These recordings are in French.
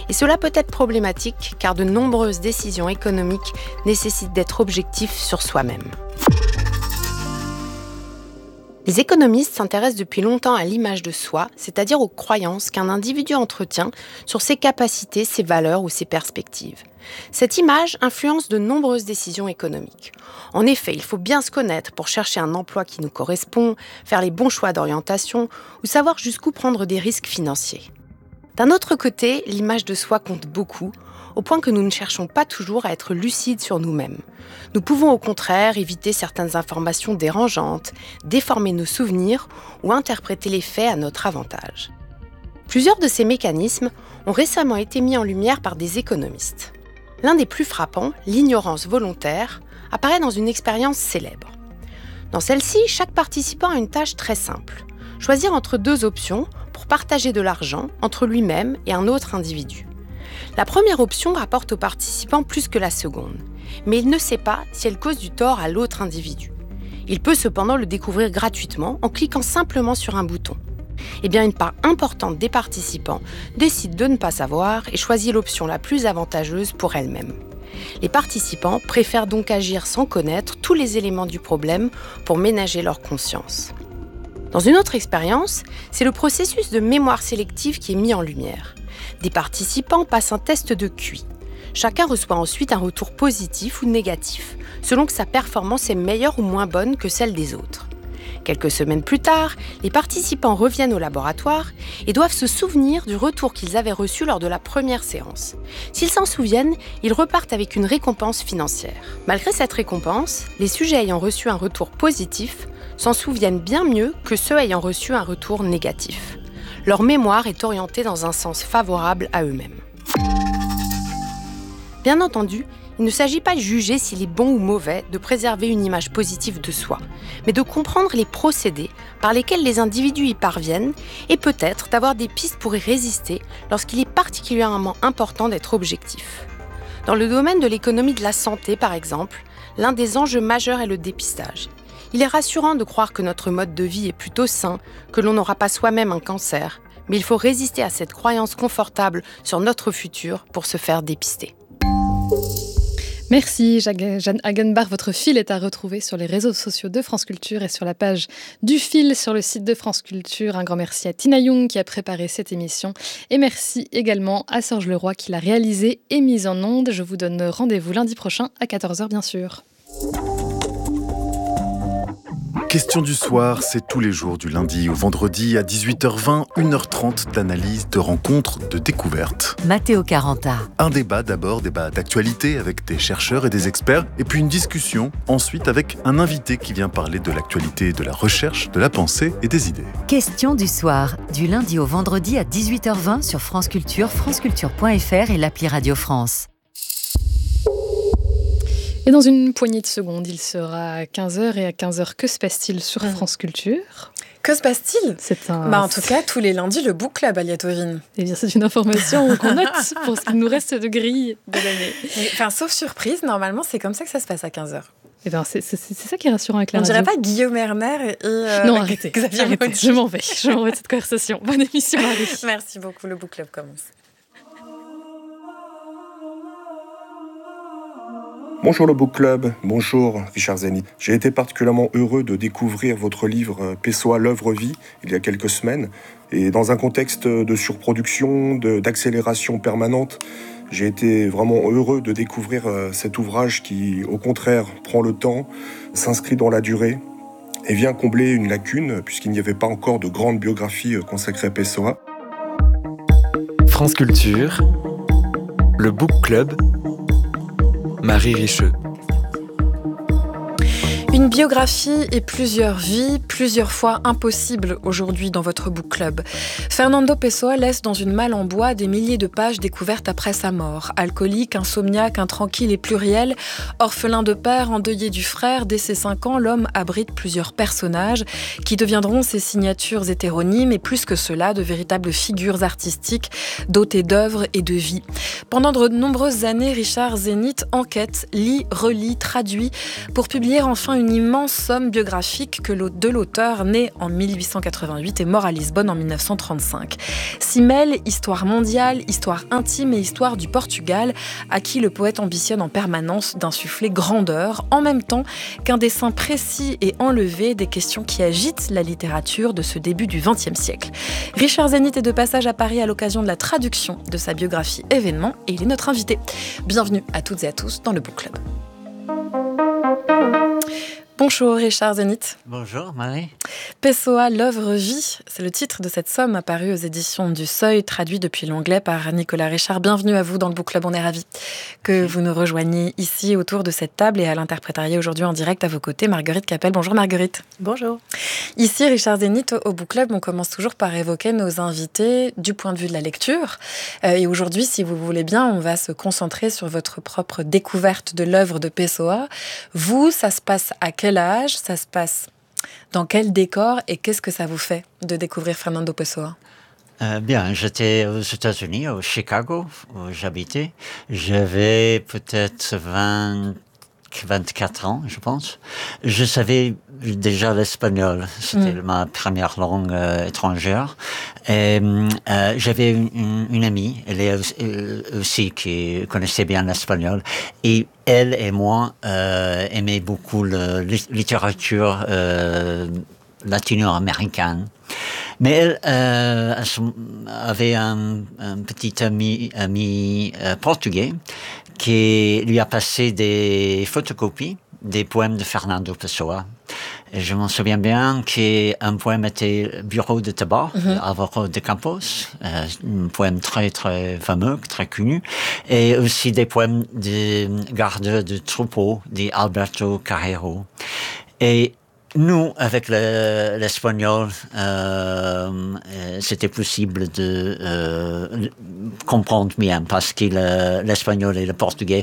Et cela peut être problématique car de nombreuses décisions économiques nécessitent d'être objectifs sur soi-même. Les économistes s'intéressent depuis longtemps à l'image de soi, c'est-à-dire aux croyances qu'un individu entretient sur ses capacités, ses valeurs ou ses perspectives. Cette image influence de nombreuses décisions économiques. En effet, il faut bien se connaître pour chercher un emploi qui nous correspond, faire les bons choix d'orientation ou savoir jusqu'où prendre des risques financiers. D'un autre côté, l'image de soi compte beaucoup, au point que nous ne cherchons pas toujours à être lucides sur nous-mêmes. Nous pouvons au contraire éviter certaines informations dérangeantes, déformer nos souvenirs ou interpréter les faits à notre avantage. Plusieurs de ces mécanismes ont récemment été mis en lumière par des économistes. L'un des plus frappants, l'ignorance volontaire, apparaît dans une expérience célèbre. Dans celle-ci, chaque participant a une tâche très simple. Choisir entre deux options pour partager de l'argent entre lui-même et un autre individu. La première option rapporte aux participants plus que la seconde, mais il ne sait pas si elle cause du tort à l'autre individu. Il peut cependant le découvrir gratuitement en cliquant simplement sur un bouton. Eh bien, une part importante des participants décide de ne pas savoir et choisit l'option la plus avantageuse pour elle-même. Les participants préfèrent donc agir sans connaître tous les éléments du problème pour ménager leur conscience. Dans une autre expérience, c'est le processus de mémoire sélective qui est mis en lumière. Des participants passent un test de QI. Chacun reçoit ensuite un retour positif ou négatif, selon que sa performance est meilleure ou moins bonne que celle des autres. Quelques semaines plus tard, les participants reviennent au laboratoire et doivent se souvenir du retour qu'ils avaient reçu lors de la première séance. S'ils s'en souviennent, ils repartent avec une récompense financière. Malgré cette récompense, les sujets ayant reçu un retour positif s'en souviennent bien mieux que ceux ayant reçu un retour négatif. Leur mémoire est orientée dans un sens favorable à eux-mêmes. Bien entendu, il ne s'agit pas de juger s'il est bon ou mauvais de préserver une image positive de soi, mais de comprendre les procédés par lesquels les individus y parviennent et peut-être d'avoir des pistes pour y résister lorsqu'il est particulièrement important d'être objectif. Dans le domaine de l'économie de la santé, par exemple, l'un des enjeux majeurs est le dépistage. Il est rassurant de croire que notre mode de vie est plutôt sain, que l'on n'aura pas soi-même un cancer, mais il faut résister à cette croyance confortable sur notre futur pour se faire dépister. Merci Jeanne Hagenbach. Votre fil est à retrouver sur les réseaux sociaux de France Culture et sur la page du fil sur le site de France Culture. Un grand merci à Tina Young qui a préparé cette émission. Et merci également à Serge Leroy qui l'a réalisée et mise en onde. Je vous donne rendez-vous lundi prochain à 14h bien sûr. Question du soir, c'est tous les jours du lundi au vendredi à 18h20, 1h30 d'analyse, de rencontres, de découvertes. Matteo Caranta. Un débat d'abord, débat d'actualité avec des chercheurs et des experts, et puis une discussion ensuite avec un invité qui vient parler de l'actualité, de la recherche, de la pensée et des idées. Question du soir, du lundi au vendredi à 18h20 sur France Culture, franceculture.fr et l'appli Radio France. Et dans une poignée de secondes, il sera à 15h et à 15h, que se passe-t-il sur France Culture ? Que se passe-t-il ? En tout cas, tous les lundis, le Book Club, Aliatovine. Eh bien, c'est une information qu'on note pour ce qu'il nous reste de grille de l'année. Sauf surprise, normalement, c'est comme ça que ça se passe à 15h. Eh bien, c'est ça qui est rassurant avec la radio. On dirait pas Guillaume Erner et non, arrêtez. Je m'en vais de cette conversation. Bonne émission, Marie. Merci beaucoup, le Book Club commence. Bonjour le Book Club, bonjour Richard Zenit. J'ai été particulièrement heureux de découvrir votre livre Pessoa, l'œuvre-vie, il y a quelques semaines. Et dans un contexte de surproduction, d'accélération permanente, j'ai été vraiment heureux de découvrir cet ouvrage qui, au contraire, prend le temps, s'inscrit dans la durée et vient combler une lacune, puisqu'il n'y avait pas encore de grande biographie consacrée à Pessoa. France Culture, le Book Club, Marie Richeux. Une biographie et plusieurs vies, plusieurs fois impossibles aujourd'hui dans votre Book Club. Fernando Pessoa laisse dans une malle en bois des milliers de pages découvertes après sa mort. Alcoolique, insomniaque, intranquille et pluriel, orphelin de père, endeuillé du frère, dès ses 5 ans, l'homme abrite plusieurs personnages qui deviendront ses signatures hétéronymes et plus que cela, de véritables figures artistiques, dotées d'œuvres et de vie. Pendant de nombreuses années, Richard Zenit enquête, lit, relit, traduit pour publier enfin une une immense somme biographique de l'auteur né en 1888 et mort à Lisbonne en 1935. S'y mêlent histoire mondiale, histoire intime et histoire du Portugal, à qui le poète ambitionne en permanence d'insuffler grandeur, en même temps qu'un dessin précis et enlevé des questions qui agitent la littérature de ce début du XXe siècle. Richard Zenit est de passage à Paris à l'occasion de la traduction de sa biographie Événement et il est notre invité. Bienvenue à toutes et à tous dans le Book Club. Bonjour Richard Zenit. Bonjour Marie. Pessoa, l'œuvre vie, c'est le titre de cette somme apparue aux éditions du Seuil, traduit depuis l'anglais par Nicolas Richard. Bienvenue à vous dans le Book Club, on est ravis que vous nous rejoigniez ici autour de cette table et à l'interprétariat aujourd'hui en direct à vos côtés, Marguerite Capel. Bonjour Marguerite. Bonjour. Ici, Richard Zenit, au Book Club, on commence toujours par évoquer nos invités du point de vue de la lecture. Et aujourd'hui, si vous voulez bien, on va se concentrer sur votre propre découverte de l'œuvre de Pessoa. Vous, ça se passe à quel âge? Ça se passe dans quel décor? Et qu'est-ce que ça vous fait de découvrir Fernando Pessoa? Bien, j'étais aux États-Unis, au Chicago, où j'habitais. J'avais peut-être 24 ans, je pense. Je savais déjà l'espagnol. C'était ma première langue étrangère. Et j'avais une amie, elle est aussi qui connaissait bien l'espagnol. Et elle et moi aimaient beaucoup la littérature latino-américaine. Mais elle avait un petit ami portugais qui lui a passé des photocopies des poèmes de Fernando Pessoa. Et je m'en souviens bien qu'un poème était Bureau de tabac, Álvaro de Campos, un poème très très fameux, très connu, et aussi des poèmes de gardeur de troupeau d'Alberto Carrero. Et nous, avec l'espagnol, c'était possible de comprendre bien parce que l'espagnol et le portugais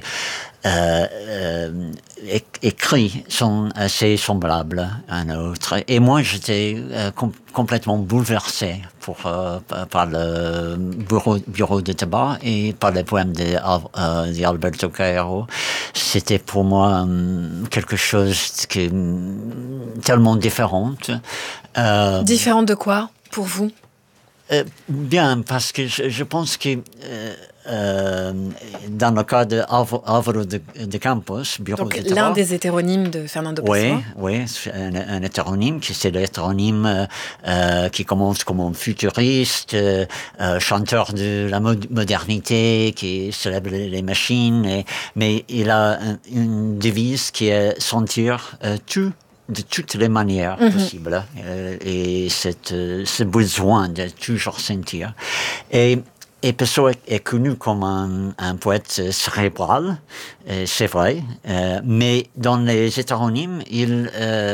écrits sont assez semblables un autre. Et moi, j'étais complètement bouleversé par le bureau de tabac et par les poèmes d'Alberto Carrero. C'était pour moi quelque chose qui tellement différente. Différente de quoi, pour vous? Bien, parce que je pense que dans le cas de Álvaro de Campos, Bureau donc, de tabac, l'un des hétéronymes de Fernando Pessoa. Oui, un hétéronyme, c'est l'hétéronyme qui commence comme un futuriste, chanteur de la modernité, qui célèbre les machines, mais il a une devise qui est sentir tout de toutes les manières possibles, et ce besoin de toujours sentir. Et Pessoa est connu comme un poète cérébral, c'est vrai, mais dans les hétéronymes, il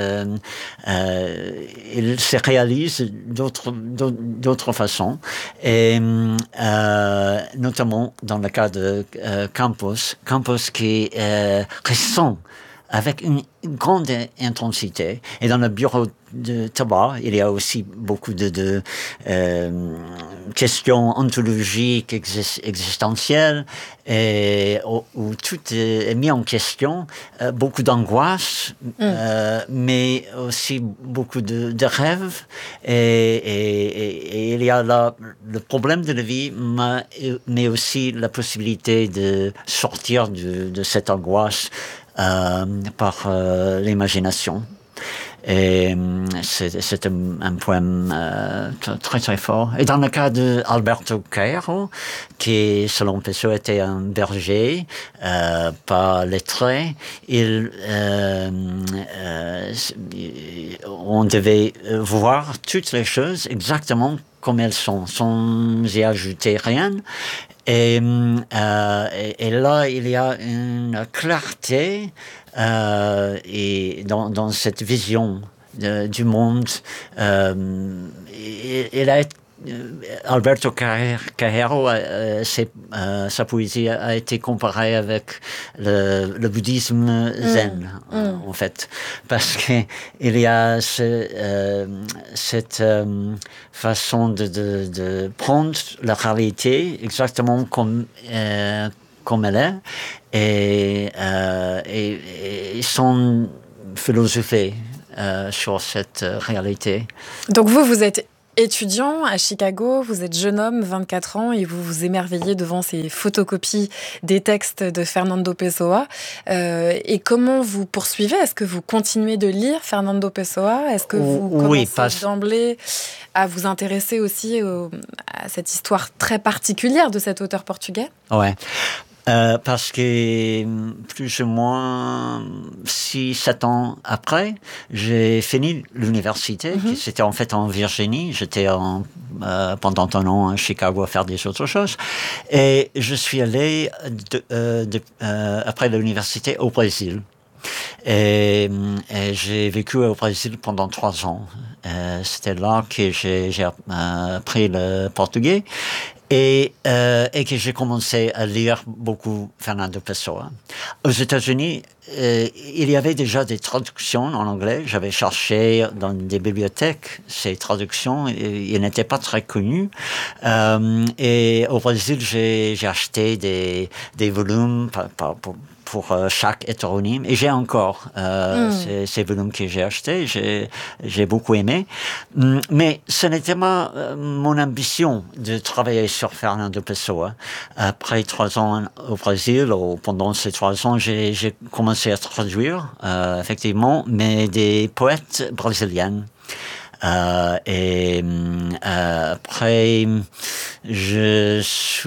se réalise d'autres façons, et notamment dans le cas de Campos qui ressent avec une grande intensité. Et dans le bureau de tabac, il y a aussi beaucoup de questions ontologiques, existentielles, et où tout est mis en question, beaucoup d'angoisse, mais aussi beaucoup de rêves. Et il y a là le problème de la vie, mais aussi la possibilité de sortir de cette angoisse par l'imagination. Et c'est un poème très très fort. Et dans le cas de Alberto Carrero, qui selon Pessoa était un berger, pas lettré, on devait voir toutes les choses exactement comme elles sont, sans y ajouter rien. Et là, il y a une clarté et dans cette vision du monde. Alberto Carrero, sa poésie a été comparée avec le bouddhisme zen, en fait, parce qu'il y a cette façon de prendre la réalité exactement comme elle est, et sans philosopher sur cette réalité. Donc vous êtes étudiant à Chicago, vous êtes jeune homme, 24 ans, et vous vous émerveillez devant ces photocopies des textes de Fernando Pessoa. Et comment vous poursuivez ? Est-ce que vous continuez de lire Fernando Pessoa ? Est-ce que vous commencez d'emblée à vous intéresser aussi à cette histoire très particulière de cet auteur portugais ? Ouais. Parce que plus ou moins 6-7 ans après, j'ai fini l'université, qui c'était en fait en Virginie. J'étais pendant un an à Chicago à faire des autres choses. Et je suis allé après l'université au Brésil. Et j'ai vécu au Brésil pendant 3 ans. C'était là que j'ai appris le portugais. Et que j'ai commencé à lire beaucoup Fernando Pessoa. Aux États-Unis, il y avait déjà des traductions en anglais. J'avais cherché dans des bibliothèques ces traductions. Ils n'étaient pas très connus. Et au Brésil, j'ai acheté des volumes pour chaque hétéronyme. Et j'ai encore ces volumes que j'ai achetés. J'ai beaucoup aimé. Mais ce n'était pas mon ambition de travailler sur Fernando Pessoa. Après 3 ans au Brésil, pendant ces 3 ans, j'ai commencé à traduire, effectivement, mais des poètes brésiliennes. Après, j'ai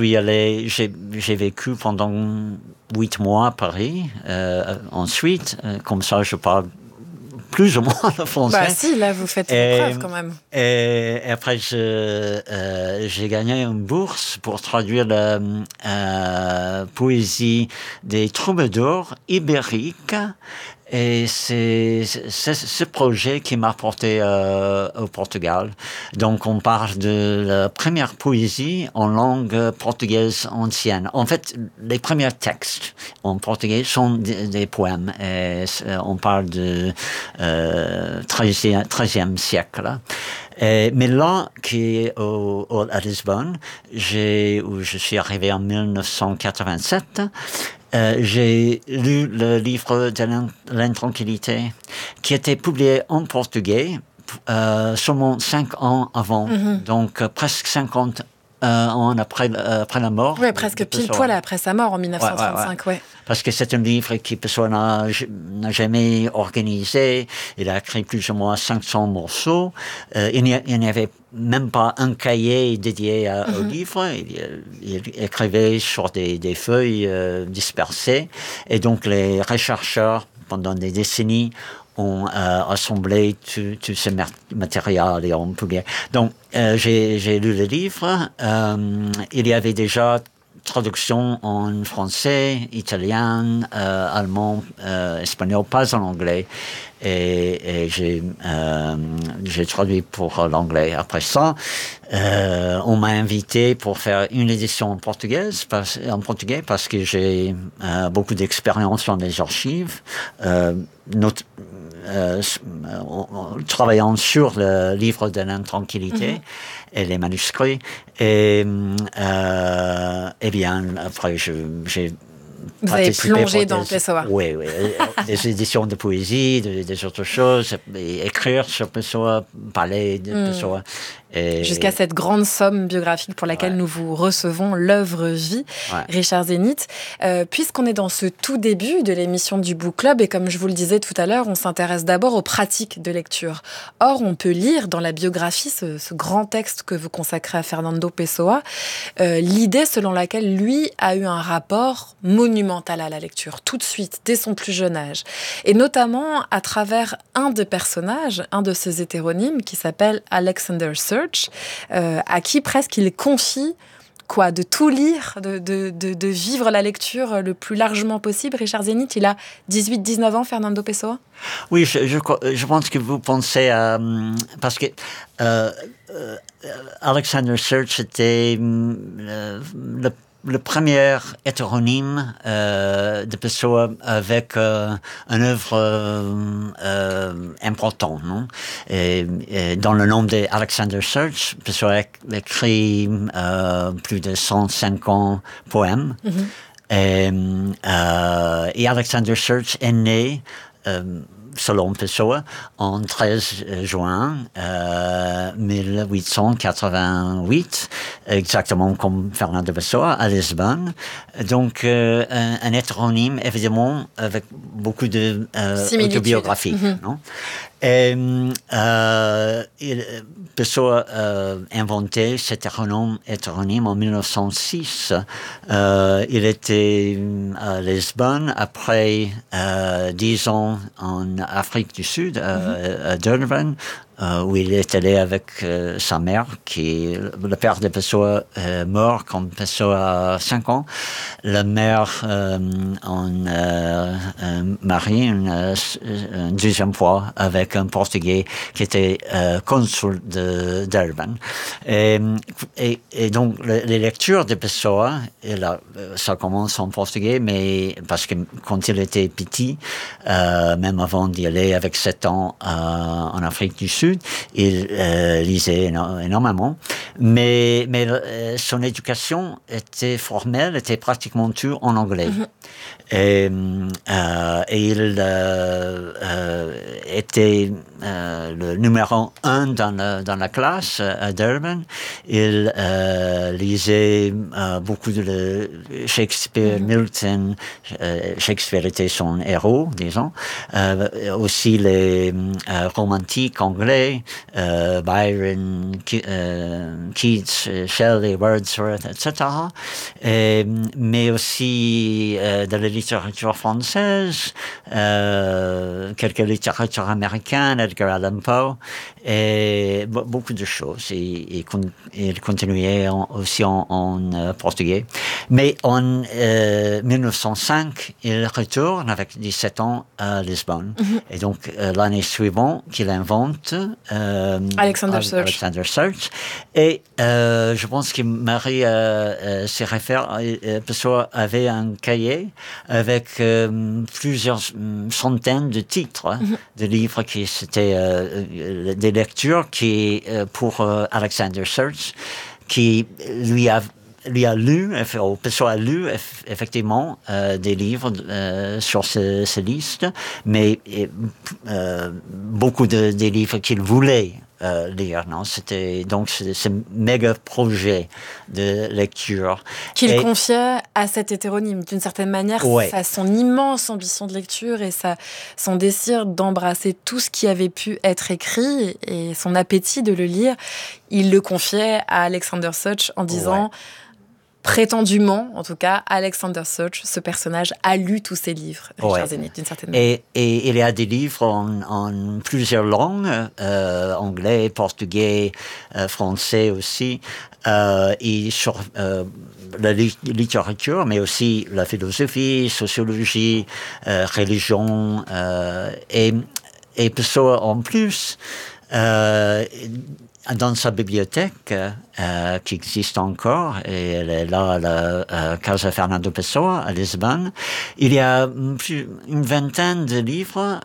vécu pendant 8 mois à Paris. Ensuite, comme ça, je parle plus ou moins le français. Bah si, là, vous faites une preuve quand même. Et après, j'ai gagné une bourse pour traduire la poésie des troubadours ibériques. Et c'est ce projet qui m'a porté au Portugal. Donc, on parle de la première poésie en langue portugaise ancienne. En fait, les premiers textes en portugais sont des poèmes. Et on parle du 13e siècle. Mais là, à Lisbonne, où je suis arrivé en 1987, j'ai lu le livre de l'intranquillité qui était publié en portugais seulement 5 ans avant, donc presque 50 ans après la mort. Oui, presque pile poil après sa mort en 1935, ouais. Parce que c'est un livre que Pessoa n'a jamais organisé. Il a écrit plus ou moins 500 morceaux. Il n'y avait même pas un cahier dédié au livre. Il écrivait sur des feuilles dispersées. Et donc, les chercheurs, pendant des décennies, ont assemblé tout ce matériel et ont publié. Donc, j'ai lu le livre. Il y avait déjà traduction en français, italien, allemand, espagnol, pas en anglais. Et j'ai traduit pour l'anglais. Après ça, on m'a invité pour faire une édition en portugais parce que j'ai beaucoup d'expérience dans les archives. Travaillant sur le livre de l'intranquillité et les manuscrits. Et bien, après, j'ai Vous avez plongé dans Pessoa. Oui. Des éditions de poésie, des autres choses, écrire sur Pessoa, parler de Pessoa. Jusqu'à cette grande somme biographique pour laquelle nous vous recevons, l'œuvre vie, Richard Zénith. Puisqu'on est dans ce tout début de l'émission du Book Club, et comme je vous le disais tout à l'heure, on s'intéresse d'abord aux pratiques de lecture. Or, on peut lire dans la biographie, ce grand texte que vous consacrez à Fernando Pessoa, l'idée selon laquelle lui a eu un rapport monumental à la lecture, tout de suite, dès son plus jeune âge. Et notamment à travers un des personnages, un de ses hétéronymes, qui s'appelle Alexander Search, à qui presque il confie de tout lire, de vivre la lecture le plus largement possible. Richard Zénith, il a 18-19 ans, Fernando Pessoa ? Oui, je pense que vous pensez à... parce que Alexander Search était le premier hétéronyme de Pessoa avec une œuvre importante, non? Et dans le nom d'Alexander Search, Pessoa a écrit plus de 150 poèmes. Et Alexander Search est né selon Pessoa, en 13 juin 1888, exactement comme Fernando Pessoa, à Lisbonne. Donc, un hétéronyme, évidemment, avec beaucoup de autobiographie. Non? Et Pessoa a inventé cet hétéronyme en 1906. Il était à Lisbonne après 10 ans en Afrique du Sud, à Durban, où il est allé avec sa mère, le père de Pessoa est mort quand Pessoa a 5 ans. La mère en marié une deuxième fois avec un Portugais qui était consul de Durban. Et donc, les lectures de Pessoa, ça commence en portugais, mais parce que quand il était petit, même avant d'y aller avec 7 ans en Afrique du Sud, il lisait énormément, mais son éducation était formelle, était pratiquement tout en anglais. Et il était le numéro 1 dans la classe à Durban. Il lisait beaucoup de Shakespeare, Milton. Shakespeare était son héros, disons. Aussi les romantiques anglais, Byron, Keats, Shelley, Wordsworth, etc. Mais aussi de la littérature française, quelques littératures américaines, Edgar Allan Poe, et beaucoup de choses. Et il continuait aussi en portugais. Mais en 1905, il retourne avec 17 ans à Lisbonne. Et donc, l'année suivante, qu'il invente Alexander Search. Et je pense que Marie s'y réfère. Pessoa avait un cahier avec plusieurs centaines de titres de livres qui c'était des lectures qui pour Alexander Search, qui lui a lu, Pessoa a lu effectivement des livres sur ces listes, mais beaucoup des livres qu'il voulait lire. Non? C'était donc ce méga projet de lecture. Qu'il confiait à cet hétéronyme, d'une certaine manière, son immense ambition de lecture et son désir d'embrasser tout ce qui avait pu être écrit et son appétit de le lire, il le confiait à Alexander Search en disant... Prétendument, en tout cas, Alexander Search, ce personnage, a lu tous ses livres, Richard Zenit, d'une certaine manière. Et il y a des livres en plusieurs langues, anglais, portugais, français aussi, et sur la littérature, mais aussi la philosophie, sociologie, religion, et Pessoa en plus, dans sa bibliothèque, qui existe encore, et elle est là à la Casa Fernando Pessoa, à Lisbonne, il y a une vingtaine de livres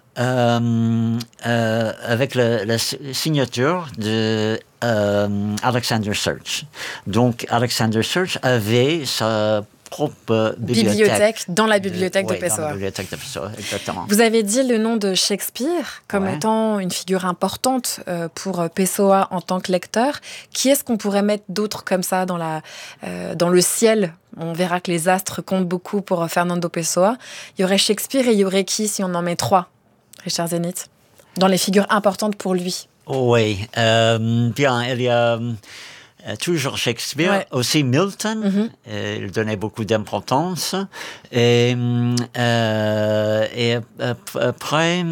avec la signature de Alexander Search. Donc, Alexander Search avait sa propre bibliothèque dans la bibliothèque de Pessoa. Dans la bibliothèque de Pessoa, exactement. Vous avez dit le nom de Shakespeare comme étant une figure importante pour Pessoa en tant que lecteur. Qui est-ce qu'on pourrait mettre d'autres comme ça dans le ciel? On verra que les astres comptent beaucoup pour Fernando Pessoa. Il y aurait Shakespeare et il y aurait qui si on en met 3, Richard Zenit, dans les figures importantes pour lui? Oui, bien, il y a... toujours Shakespeare, aussi Milton, il donnait beaucoup d'importance. Et après,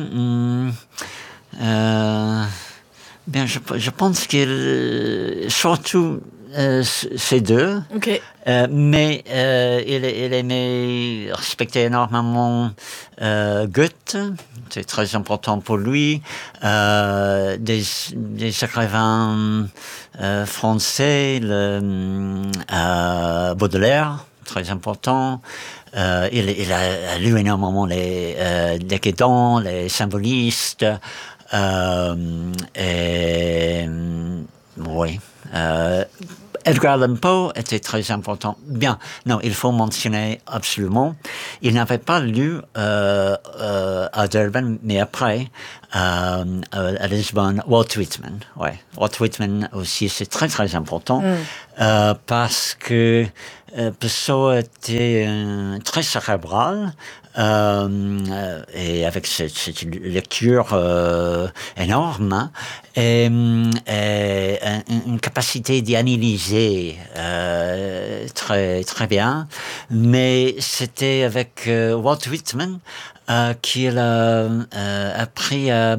bien, je pense qu'il surtout ces deux, mais il aimait respecter énormément Goethe, c'est très important pour lui, des écrivains français, Baudelaire, très important. Il a lu énormément les décadents, les symbolistes, Edgar Allan Poe était très important. Bien, non, il faut mentionner absolument, il n'avait pas lu à Durban, mais après, à Lisbonne, Walt Whitman. Ouais. Walt Whitman aussi, c'est très très important parce que Pessoa était très cérébral et avec cette lecture énorme et une capacité d'analyser très très bien, mais c'était avec Walt Whitman qu'il a appris à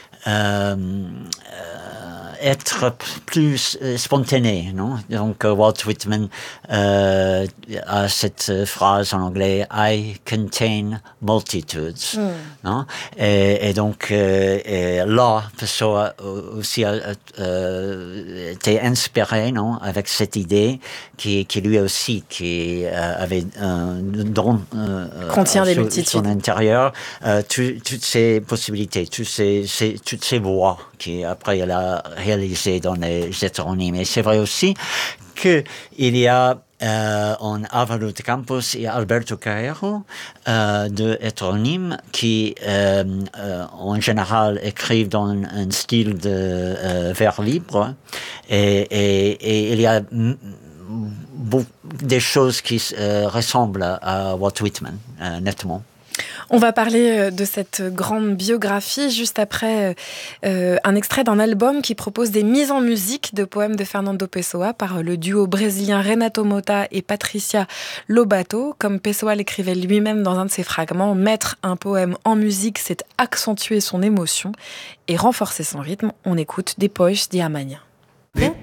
être plus spontané, non? Donc Walt Whitman a cette phrase en anglais I contain multitudes, non? Et donc là, Pessoa aussi a été inspiré, non, avec cette idée qui lui aussi qui avait un don contient des multitudes son intérieur, toutes ces possibilités, toutes ces voies qui après elle a réalisé dans les hétéronymes. Et c'est vrai aussi qu'il y a en Álvaro de Campos et Alberto Caeiro deux hétéronymes qui en général écrivent dans un style de vers libre et il y a des choses qui ressemblent à Walt Whitman, nettement. On va parler de cette grande biographie juste après un extrait d'un album qui propose des mises en musique de poèmes de Fernando Pessoa par le duo brésilien Renato Mota et Patricia Lobato. Comme Pessoa l'écrivait lui-même dans un de ses fragments, mettre un poème en musique, c'est accentuer son émotion et renforcer son rythme. On écoute Depois de Amanhã.